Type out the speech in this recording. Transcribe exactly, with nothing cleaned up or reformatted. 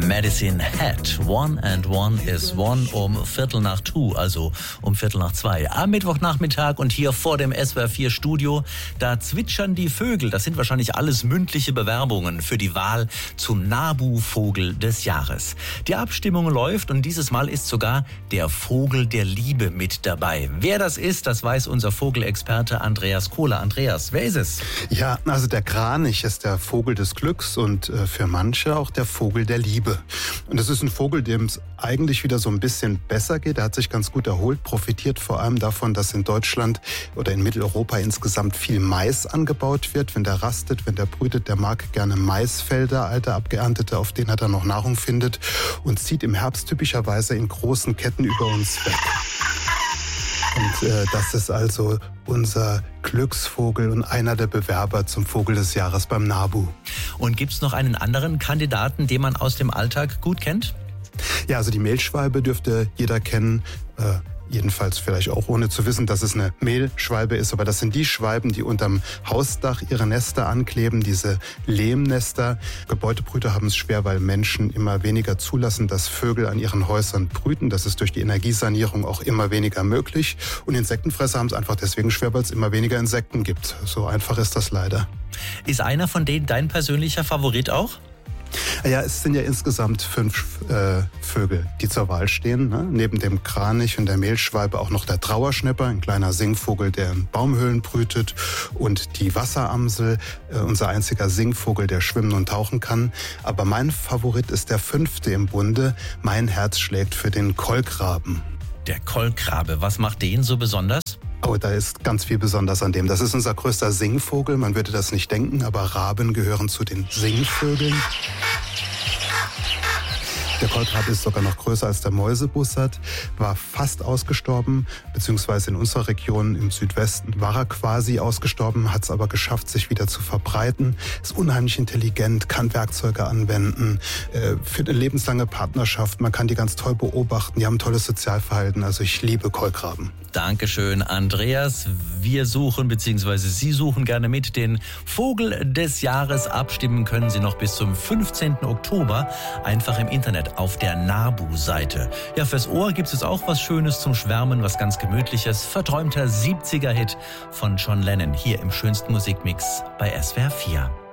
Medicine Hat. One and one is one um Viertel nach two, also um Viertel nach zwei. Am Mittwochnachmittag und hier vor dem S W R vier Studio, da zwitschern die Vögel. Das sind wahrscheinlich alles mündliche Bewerbungen für die Wahl zum NABU-Vogel des Jahres. Die Abstimmung läuft und dieses Mal ist sogar der Vogel der Liebe mit dabei. Wer das ist, das weiß unser Vogelexperte Andreas Kohler. Andreas, wer ist es? Ja, also der Kranich ist der Vogel des Glücks und äh, für manche auch der Vogel der Liebe. Und das ist ein Vogel, dem es eigentlich wieder so ein bisschen besser geht. Er hat sich ganz gut erholt, profitiert vor allem davon, dass in Deutschland oder in Mitteleuropa insgesamt viel Mais angebaut wird. Wenn der rastet, wenn der brütet, der mag gerne Maisfelder, alte Abgeerntete, auf denen er dann noch Nahrung findet und zieht im Herbst typischerweise in großen Ketten über uns weg. Und äh, das ist also unser Glücksvogel und einer der Bewerber zum Vogel des Jahres beim NABU. Und gibt es noch einen anderen Kandidaten, den man aus dem Alltag gut kennt? Ja, also die Mehlschwalbe dürfte jeder kennen. Äh, Jedenfalls vielleicht auch ohne zu wissen, dass es eine Mehlschwalbe ist. Aber das sind die Schwalben, die unterm Hausdach ihre Nester ankleben, diese Lehmnester. Gebäudebrüter haben es schwer, weil Menschen immer weniger zulassen, dass Vögel an ihren Häusern brüten. Das ist durch die Energiesanierung auch immer weniger möglich. Und Insektenfresser haben es einfach deswegen schwer, weil es immer weniger Insekten gibt. So einfach ist das leider. Ist einer von denen dein persönlicher Favorit auch? Ja, es sind ja insgesamt fünf äh, Vögel, die zur Wahl stehen. Ne? Neben dem Kranich und der Mehlschwalbe auch noch der Trauerschnäpper, ein kleiner Singvogel, der in Baumhöhlen brütet. Und die Wasseramsel, äh, unser einziger Singvogel, der schwimmen und tauchen kann. Aber mein Favorit ist der fünfte im Bunde. Mein Herz schlägt für den Kolkraben. Der Kolkrabe, was macht den so besonders? Oh, da ist ganz viel besonders an dem. Das ist unser größter Singvogel. Man würde das nicht denken, aber Raben gehören zu den Singvögeln. Der Kolkrabe ist sogar noch größer als der Mäusebussard, war fast ausgestorben, beziehungsweise in unserer Region im Südwesten war er quasi ausgestorben, hat es aber geschafft, sich wieder zu verbreiten, ist unheimlich intelligent, kann Werkzeuge anwenden, äh, für eine lebenslange Partnerschaft, man kann die ganz toll beobachten, die haben ein tolles Sozialverhalten, also ich liebe Kolkraben. Dankeschön, Andreas. Wir suchen, beziehungsweise Sie suchen gerne mit den Vogel des Jahres. Abstimmen können Sie noch bis zum fünfzehnten Oktober, einfach im Internet auf der NABU-Seite. Ja, fürs Ohr gibt es auch was Schönes zum Schwärmen, was ganz Gemütliches. Verträumter siebziger Hit von John Lennon hier im schönsten Musikmix bei S W R vier.